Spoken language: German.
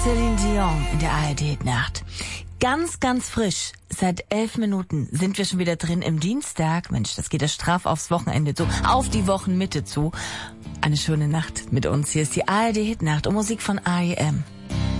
Celine Dion in der ARD-Nacht. Ganz, ganz frisch. Seit 11 Minuten sind wir schon wieder drin im Dienstag. Mensch, das geht ja straff aufs Wochenende zu, auf die Wochenmitte zu. Eine schöne Nacht mit uns. Hier ist die ARD-Hitnacht und Musik von R.E.M.